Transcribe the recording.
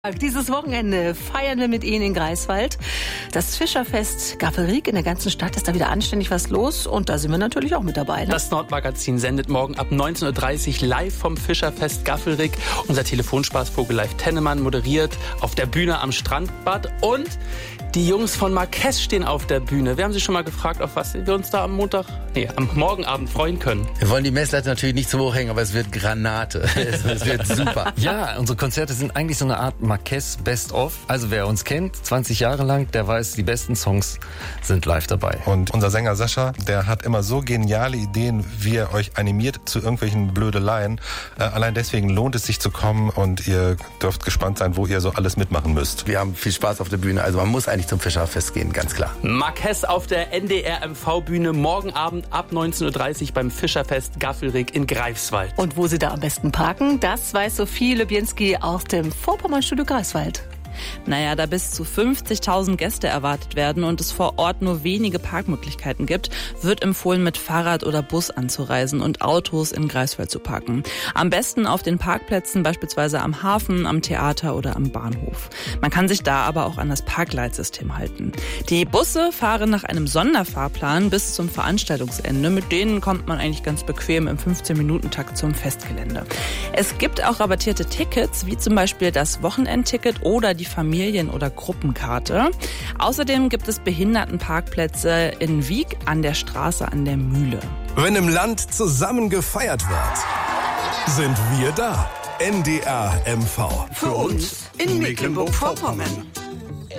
Dieses Wochenende feiern wir mit Ihnen in Greifswald. Das Fischerfest Gaffelriek, in der ganzen Stadt ist da wieder anständig was los und da sind wir natürlich auch mit dabei. Ne? Das Nordmagazin sendet morgen ab 19.30 Uhr live vom Fischerfest Gaffelriek. Unser Telefonspaßvogel Live Tennemann moderiert auf der Bühne am Strandbad und die Jungs von Marquez stehen auf der Bühne. Wir haben sie schon mal gefragt, auf was wir uns da am Morgenabend freuen können. Wir wollen die Messlatte natürlich nicht zu hoch hängen, aber es wird Granate. Es wird super. Ja, unsere Konzerte sind eigentlich so eine Art Marquez Best of. Also wer uns kennt, 20 Jahre lang, der weiß, die besten Songs sind live dabei. Und unser Sänger Sascha, der hat immer so geniale Ideen, wie er euch animiert zu irgendwelchen Blödeleien. Allein deswegen lohnt es sich zu kommen und ihr dürft gespannt sein, wo ihr so alles mitmachen müsst. Wir haben viel Spaß auf der Bühne, also man muss eigentlich zum Fischerfest gehen, ganz klar. Marquez auf der NDR-MV-Bühne morgen Abend ab 19.30 Uhr beim Fischerfest Gaffelriek in Greifswald. Und wo Sie da am besten parken, das weiß Sophie Lubienski aus dem Vorpommernstudio Greifswald. Naja, da bis zu 50.000 Gäste erwartet werden und es vor Ort nur wenige Parkmöglichkeiten gibt, wird empfohlen, mit Fahrrad oder Bus anzureisen und Autos in Greifswald zu parken. Am besten auf den Parkplätzen, beispielsweise am Hafen, am Theater oder am Bahnhof. Man kann sich da aber auch an das Parkleitsystem halten. Die Busse fahren nach einem Sonderfahrplan bis zum Veranstaltungsende. Mit denen kommt man eigentlich ganz bequem im 15-Minuten-Takt zum Festgelände. Es gibt auch rabattierte Tickets, wie zum Beispiel das Wochenendticket oder die Familien- oder Gruppenkarte. Außerdem gibt es Behindertenparkplätze in Wiek an der Straße an der Mühle. Wenn im Land zusammen gefeiert wird, sind wir da. NDR MV. Für uns in Mecklenburg-Vorpommern.